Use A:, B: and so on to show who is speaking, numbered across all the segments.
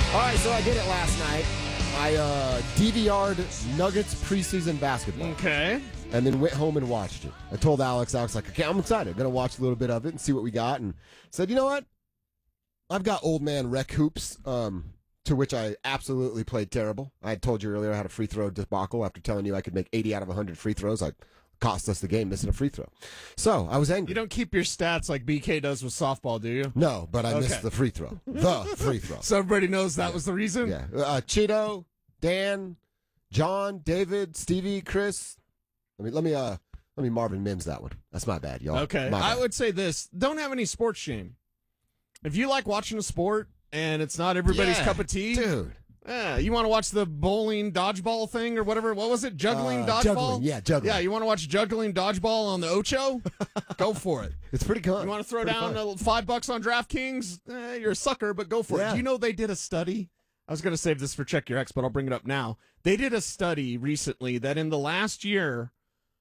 A: All right, so I did it last night. I DVR'd Nuggets preseason basketball.
B: Okay.
A: And then went home and watched it. I told Alex, like, okay, I'm excited. Going to watch a little bit of it and see what we got. And said, you know what? I've got old man rec hoops, to which I absolutely played terrible. I had told you earlier I had a free throw debacle after telling you I could make 80 out of 100 free throws. I cost us the game missing a free throw. So I was angry.
B: You don't keep your stats like BK does with softball, do you?
A: No, but I missed the free throw. The free throw.
B: So everybody knows that was the reason?
A: Yeah. Cheeto, Dan, John, David, Stevie, Chris. Let me Marvin Mims that one. That's my bad, y'all.
B: Okay.
A: My bad.
B: I would say this. Don't have any sports shame. If you like watching a sport and it's not everybody's cup of tea.
A: Dude.
B: You want to watch the bowling dodgeball thing or whatever? What was it? Juggling dodgeball?
A: Juggling, yeah, juggling.
B: Yeah, you want to watch juggling dodgeball on the Ocho? Go for it.
A: It's pretty cool.
B: You want to throw down $5 on DraftKings? You're a sucker, but go for it. Do you know they did a study? I was going to save this for Check Your Ex, but I'll bring it up now. They did a study recently that in the last year,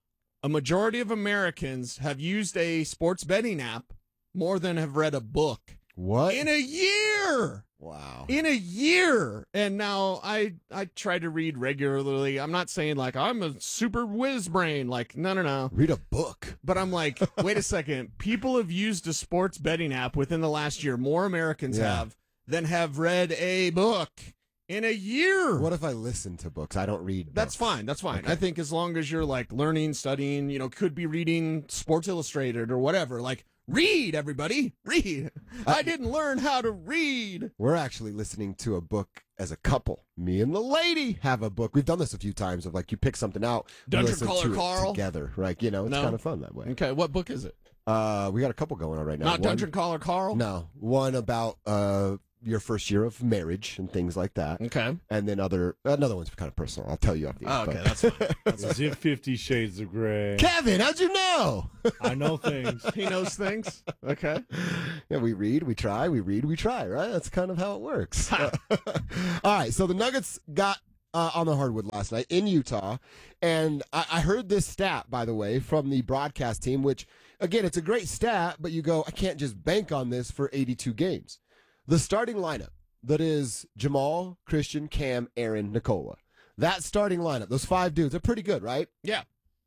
B: a majority of Americans have used a sports betting app more than have read a book.
A: What?
B: In a year!
A: Wow.
B: In a year. And now I try to read regularly. I'm not saying like I'm a super whiz brain. Like, no.
A: Read a book.
B: But I'm like, wait a second. People have used a sports betting app within the last year. More Americans have than have read a book in a year.
A: What if I listen to books? I don't read books.
B: That's fine. Okay. I think as long as you're like learning, studying, could be reading Sports Illustrated or whatever. Like, read, everybody. Read. I didn't learn how to read.
A: We're actually listening to a book as a couple. Me and the lady have a book. We've done this a few times of like you pick something out.
B: Dungeon Caller Carl?
A: Together. Right. It's kind of fun that way.
B: Okay. What book is it?
A: We got a couple going on right now.
B: Not Dungeon Caller Carl?
A: No. One about your first year of marriage and things like that.
B: Okay.
A: And then another one's kind of personal. I'll tell you after.
B: Okay, that's fine.
C: Is it 50 Shades of Grey?
A: Kevin, how'd you know?
C: I know things.
B: He knows things. Okay.
A: Yeah, we read, we try, we read, we try, right? That's kind of how it works. All right, so the Nuggets got on the hardwood last night in Utah, and I heard this stat, by the way, from the broadcast team, which, again, it's a great stat, but you go, I can't just bank on this for 82 games. The starting lineup, that is Jamal, Christian, Cam, Aaron, Nikola. That starting lineup, those 5 dudes, are pretty good, right?
B: Yeah.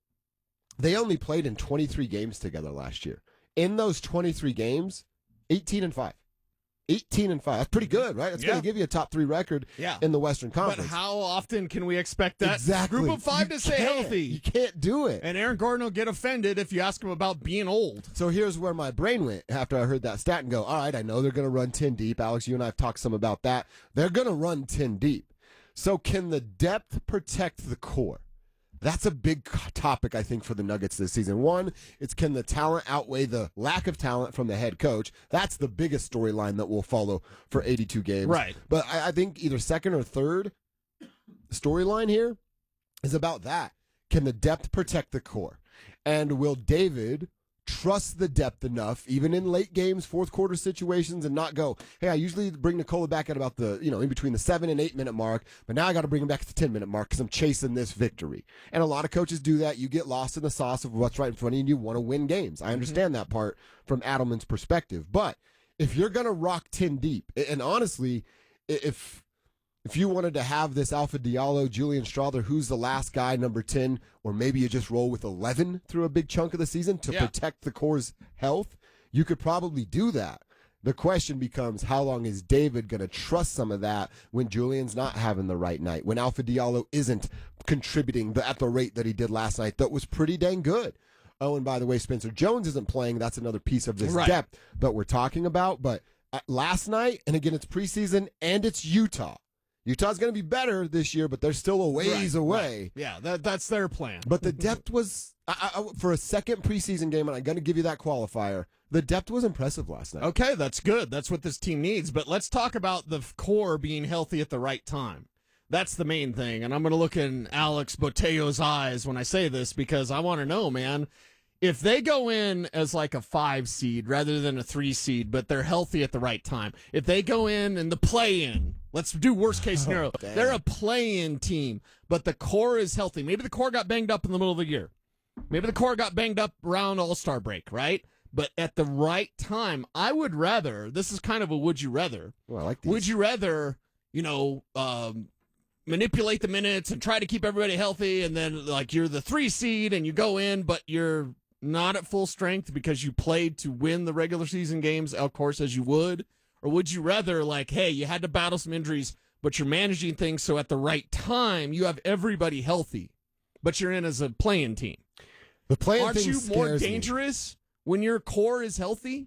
A: They only played in 23 games together last year. In those 23 games, 18-5. 18-5. That's pretty good, right? That's going to give you a top 3 record in the Western Conference.
B: But how often can we expect that group of 5 to stay healthy?
A: You can't do it.
B: And Aaron Gordon will get offended if you ask him about being old.
A: So here's where my brain went after I heard that stat and go, all right, I know they're going to run 10 deep. Alex, you and I have talked some about that. They're going to run 10 deep. So can the depth protect the core? That's a big topic, I think, for the Nuggets this season. One, it's can the talent outweigh the lack of talent from the head coach? That's the biggest storyline that we'll follow for 82 games.
B: Right.
A: But I think either second or third storyline here is about that. Can the depth protect the core? And will David trust the depth enough, even in late games, fourth quarter situations, and not go, hey, I usually bring Nikola back at about the, in between the 7 and 8 minute mark, but now I got to bring him back at the 10 minute mark because I'm chasing this victory. And a lot of coaches do that. You get lost in the sauce of what's right in front of you and you want to win games. I understand that part from Adelman's perspective. But if you're going to rock 10 deep, and honestly, if you wanted to have this Alpha Diallo, Julian Strawther, who's the last guy, number 10, or maybe you just roll with 11 through a big chunk of the season to protect the core's health, you could probably do that. The question becomes, how long is David going to trust some of that when Julian's not having the right night, when Alpha Diallo isn't contributing at the rate that he did last night that was pretty dang good? Oh, and by the way, Spencer Jones isn't playing. That's another piece of this depth that we're talking about. But last night, and again, it's preseason, and it's Utah. Utah's going to be better this year, but they're still a ways away.
B: Right. Yeah, that's their plan.
A: But the depth was, for a second preseason game, and I'm going to give you that qualifier, the depth was impressive last night.
B: Okay, that's good. That's what this team needs. But let's talk about the core being healthy at the right time. That's the main thing. And I'm going to look in Alex Botello's eyes when I say this because I want to know, man, if they go in as like a 5 seed rather than a 3 seed, but they're healthy at the right time, if they go in the play-in, let's do worst case scenario, they're a play-in team, but the core is healthy. Maybe the core got banged up in the middle of the year. Maybe the core got banged up around All-Star break, right? But at the right time, I would rather, this is kind of a would you rather.
A: Well, I like these.
B: Would you rather manipulate the minutes and try to keep everybody healthy, and then like you're the 3 seed and you go in, but you're not at full strength because you played to win the regular season games, of course, as you would? Or would you rather, like, hey, you had to battle some injuries, but you're managing things so at the right time you have everybody healthy, but you're in as a playing team?
A: The playing
B: Aren't
A: thing
B: you more
A: scares me.
B: dangerous when your core is healthy?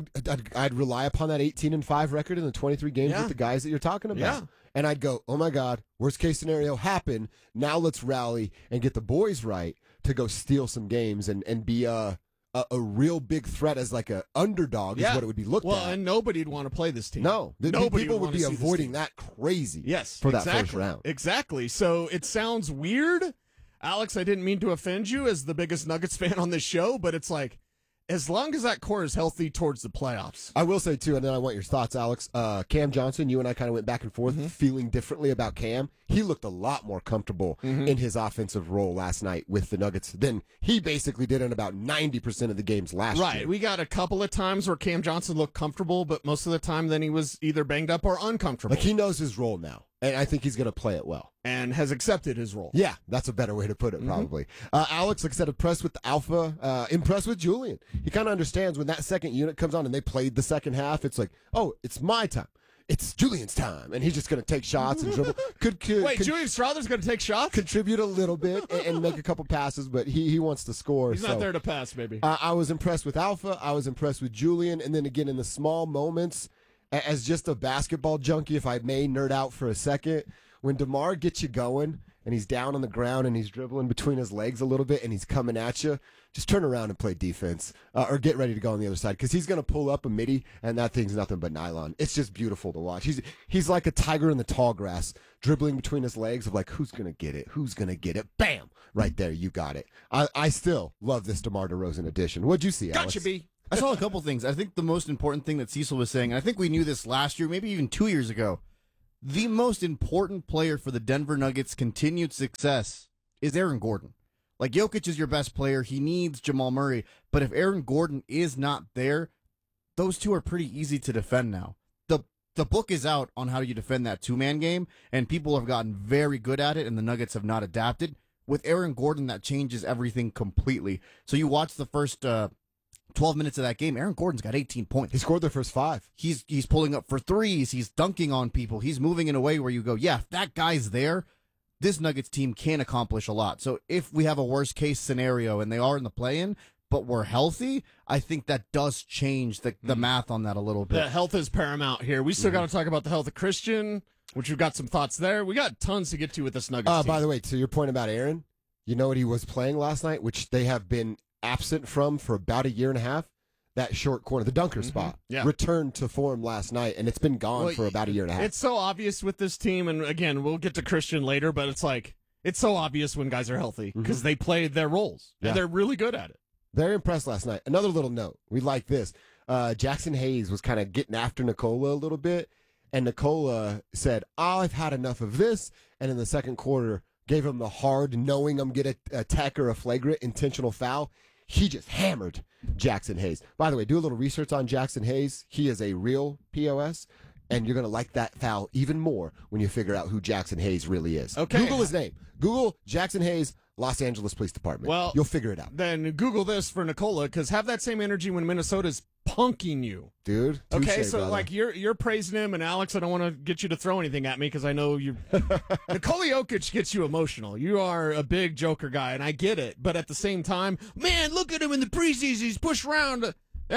A: I'd rely upon that 18-5 record in the 23 games
B: Yeah.
A: with the guys that you're talking about.
B: Yeah.
A: And I'd go, oh my God, worst case scenario happened. Now let's rally and get the boys right to go steal some games and be a real big threat as like a underdog is what it would be looked
B: well,
A: at.
B: and nobody'd want to play this team.
A: No,
B: Nobody
A: people would
B: wanna
A: be
B: see this
A: avoiding
B: team.
A: that crazy.
B: Yes,
A: for that
B: exactly.
A: first round.
B: Exactly. So it sounds weird. Alex, I didn't mean to offend you as the biggest Nuggets fan on this show, but it's like, as long as that core is healthy towards the playoffs.
A: I will say, too, and then I want your thoughts, Alex. Cam Johnson, you and I kind of went back and forth feeling differently about Cam. He looked a lot more comfortable in his offensive role last night with the Nuggets than he basically did in about 90% of the games last year.
B: Right. We got a couple of times where Cam Johnson looked comfortable, but most of the time then he was either banged up or uncomfortable.
A: Like, he knows his role now, and I think he's going to play it well.
B: And has accepted his role.
A: Yeah, that's a better way to put it, probably. Alex, like I said, impressed with the alpha, impressed with Julian. He kind of understands when that second unit comes on and they played the second half, it's like, oh, it's my time. It's Julian's time. And he's just going to take shots and dribble.
B: Wait, Julian Strother's going to take shots?
A: Contribute a little bit and make a couple passes, but he wants to score.
B: He's not there to pass, baby.
A: I was impressed with Alpha. I was impressed with Julian. And then again, in the small moments, as just a basketball junkie, if I may nerd out for a second, when DeMar gets you going and he's down on the ground and he's dribbling between his legs a little bit and he's coming at you, just turn around and play defense or get ready to go on the other side because he's going to pull up a midi and that thing's nothing but nylon. It's just beautiful to watch. He's like a tiger in the tall grass dribbling between his legs of like, who's going to get it? Who's going to get it? Bam! Right there, you got it. I still love this DeMar DeRozan edition. What'd you see, Alex?
B: Gotcha, B.
D: I saw a couple things. I think the most important thing that Cecil was saying, and I think we knew this last year, maybe even 2 years ago, the most important player for the Denver Nuggets' continued success is Aaron Gordon. Like, Jokic is your best player. He needs Jamal Murray. But if Aaron Gordon is not there, those two are pretty easy to defend now. The book is out on how you defend that two-man game, and people have gotten very good at it, and the Nuggets have not adapted. With Aaron Gordon, that changes everything completely. So you watch the first 12 minutes of that game, Aaron Gordon's got 18 points.
A: He scored their first 5.
D: He's pulling up for threes. He's dunking on people. He's moving in a way where you go, yeah, if that guy's there, this Nuggets team can accomplish a lot. So if we have a worst case scenario and they are in the play-in, but we're healthy, I think that does change the math on that a little bit.
B: The health is paramount here. We still got to talk about the health of Christian, which we've got some thoughts there. We got tons to get to with this Nuggets team.
A: By the way, to your point about Aaron, you know what he was playing last night, which they have been absent from for about a year and a half? That short corner, the dunker spot, returned to form last night, and it's been gone for about a year and a half.
B: It's so obvious with this team, and again, we'll get to Christian later, but it's like, it's so obvious when guys are healthy because they played their roles, and they're really good at it.
A: Very impressed last night. Another little note. We like this. Jackson Hayes was kind of getting after Nikola a little bit, and Nikola said, I've had enough of this, and in the second quarter, gave him the hard, knowing I'm going to attack or a flagrant intentional foul. He just hammered Jackson Hayes. By the way, do a little research on Jackson Hayes. He is a real POS, and you're going to like that foul even more when you figure out who Jackson Hayes really is.
B: Okay.
A: Google his name. Google Jackson Hayes, Los Angeles Police Department.
B: Well,
A: you'll figure it out.
B: Then Google this for Nikola, because have that same energy when Minnesota's punking you.
A: Dude,
B: Okay,
A: touche,
B: so
A: brother.
B: like you're praising him, and Alex, I don't want to get you to throw anything at me because I know you. Nikola Jokic gets you emotional. You are a big Joker guy, and I get it. But at the same time, man, look at him in the preseason. He's pushed around.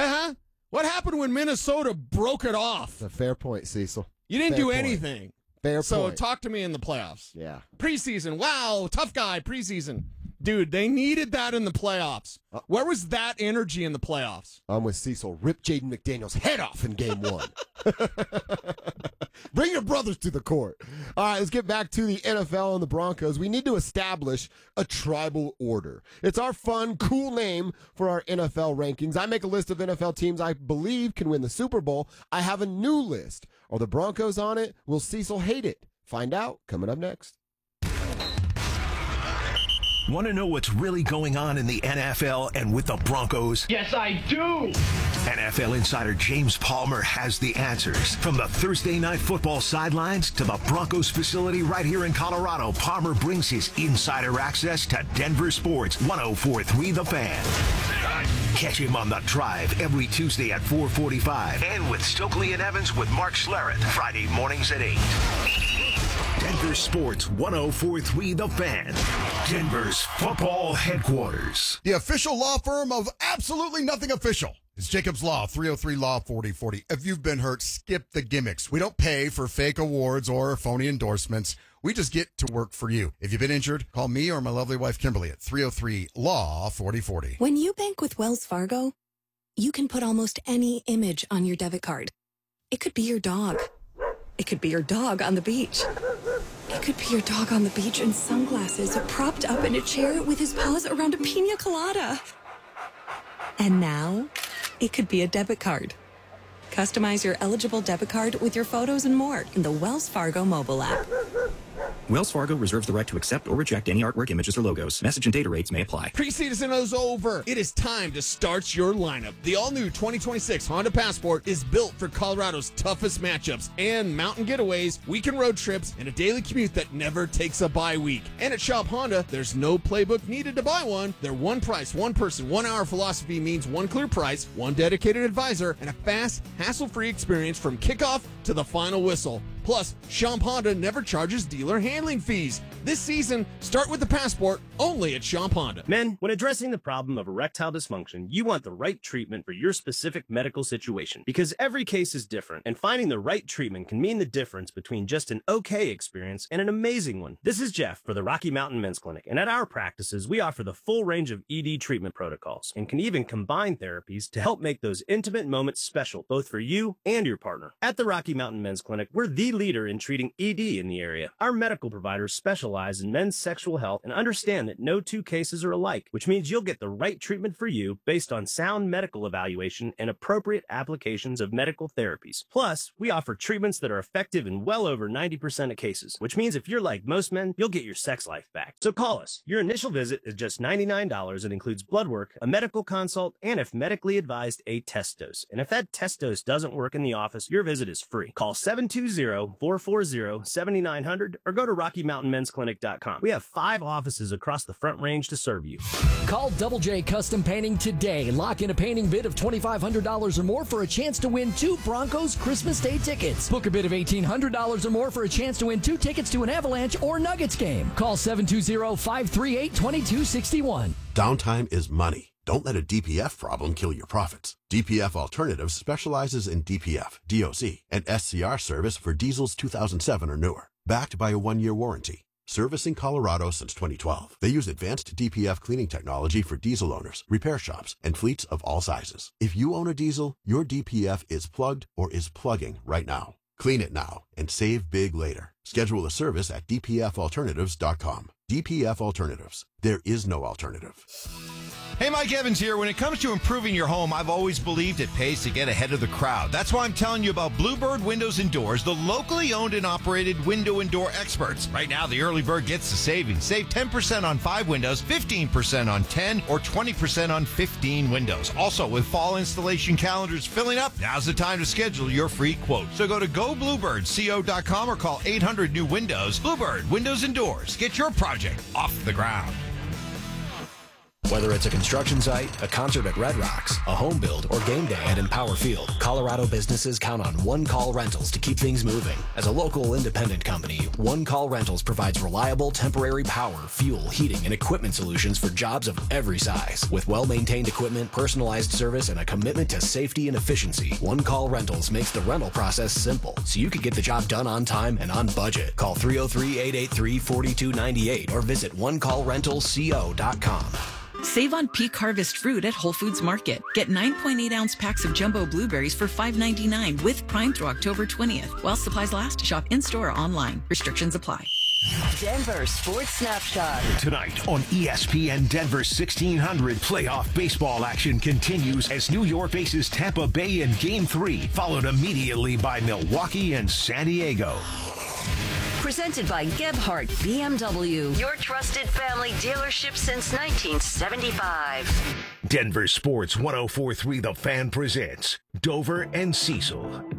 B: What happened when Minnesota broke it off?
A: A fair point, Cecil.
B: You didn't
A: Fair
B: do
A: point.
B: anything.
A: Fair
B: So
A: point.
B: talk to me in the playoffs.
A: Yeah.
B: Preseason, wow, tough guy, preseason. Dude, they needed that in the playoffs. Where was that energy in the playoffs?
A: I'm with Cecil. Rip Jaden McDaniels' head off in game 1. Bring your brothers to the court. All right, let's get back to the NFL and the Broncos. We need to establish a tribal order. It's our fun, cool name for our NFL rankings. I make a list of NFL teams I believe can win the Super Bowl. I have a new list. Are the Broncos on it? Will Cecil hate it? Find out coming up next.
E: Want to know what's really going on in the NFL and with the Broncos?
F: Yes, I do.
E: NFL insider James Palmer has the answers. From the Thursday Night Football sidelines to the Broncos facility right here in Colorado, Palmer brings his insider access to Denver Sports 104.3 The Fan. Catch him on The Drive every Tuesday at 4:45 and with Stokely and Evans with Mark Schlereth Friday mornings at 8. Denver Sports 104.3 The Fan, Denver's football headquarters.
F: The official law firm of absolutely nothing official. It's Jacobs Law, 303 Law 4040. If you've been hurt, skip the gimmicks. We don't pay for fake awards or phony endorsements. We just get to work for you. If you've been injured, call me or my lovely wife Kimberly at 303 Law 4040.
G: When you bank with Wells Fargo, you can put almost any image on your debit card. It could be your dog. It could be your dog on the beach. It could be your dog on the beach in sunglasses, propped up in a chair with his paws around a pina colada. And now, it could be a debit card. Customize your eligible debit card with your photos and more in the Wells Fargo mobile app.
H: Wells Fargo reserves the right to accept or reject any artwork, images, or logos. Message and data rates may apply.
B: Preseason is over. It is time to start your lineup. The all-new 2026 Honda Passport is built for Colorado's toughest matchups and mountain getaways, weekend road trips, and a daily commute that never takes a bye week. And at Shop Honda, there's no playbook needed to buy one. Their one price, one person, 1 hour philosophy means one clear price, one dedicated advisor, and a fast, hassle-free experience from kickoff to the final whistle. Plus, Shop Honda never charges dealer handling fees. This season, start with the Passport only at Shop Honda.
I: Men, when addressing the problem of erectile dysfunction, you want the right treatment for your specific medical situation because every case is different, and finding the right treatment can mean the difference between just an okay experience and an amazing one. This is Jeff for the Rocky Mountain Men's Clinic, and at our practices, we offer the full range of ED treatment protocols and can even combine therapies to help make those intimate moments special, both for you and your partner. At the Rocky Mountain Men's Clinic, we're the leader in treating ED in the area. Our medical providers specialize in men's sexual health and understand that no two cases are alike, which means you'll get the right treatment for you based on sound medical evaluation and appropriate applications of medical therapies. Plus, we offer treatments that are effective in well over 90% of cases, which means if you're like most men, you'll get your sex life back. So call us. Your initial visit is just $99 and includes blood work, a medical consult, and if medically advised, a test dose. And if that test dose doesn't work in the office, your visit is free. Call 720-440-7900 or go to RockyMountainMen'sClinic.com. We have 5 offices across the Front Range to serve you.
J: Call Double J Custom Painting today. Lock in a painting bid of $2,500 or more for a chance to win 2 Broncos Christmas Day tickets. Book a bid of $1,800 or more for a chance to win 2 tickets to an Avalanche or Nuggets game. Call 720-538-2261.
K: Downtime is money. Don't let a DPF problem kill your profits. DPF Alternatives specializes in DPF, DOC, and SCR service for diesels 2007 or newer. Backed by a 1-year warranty. Servicing Colorado since 2012. They use advanced DPF cleaning technology for diesel owners, repair shops, and fleets of all sizes. If you own a diesel, your DPF is plugged or is plugging right now. Clean it now and save big later. Schedule a service at dpfalternatives.com. DPF Alternatives. There is no alternative.
L: Hey, Mike Evans here. When it comes to improving your home, I've always believed it pays to get ahead of the crowd. That's why I'm telling you about Bluebird Windows and Doors, the locally owned and operated window and door experts. Right now, the early bird gets the savings. Save 10% on 5 windows, 15% on 10, or 20% on 15 windows. Also, with fall installation calendars filling up, now's the time to schedule your free quote. So go to gobluebirdco.com or call 800-NEW-WINDOWS. Bluebird Windows and Doors. Get your project off the ground.
M: Whether it's a construction site, a concert at Red Rocks, a home build, or game day at Empower Field, Colorado businesses count on One Call Rentals to keep things moving. As a local independent company, One Call Rentals provides reliable temporary power, fuel, heating, and equipment solutions for jobs of every size. With well-maintained equipment, personalized service, and a commitment to safety and efficiency, One Call Rentals makes the rental process simple, so you can get the job done on time and on budget. Call 303-883-4298 or visit onecallrentalsco.com.
N: Save on peak harvest fruit at Whole Foods Market. Get 9.8-ounce packs of jumbo blueberries for $5.99 with Prime through October 20th. While supplies last, shop in-store or online. Restrictions apply.
O: Denver Sports Snapshot.
E: Tonight on ESPN Denver 1600, playoff baseball action continues as New York faces Tampa Bay in Game 3, followed immediately by Milwaukee and San Diego.
O: Presented by Gebhardt BMW, your trusted family dealership since 1975.
E: Denver Sports 104.3 The Fan presents Dover and Cecil.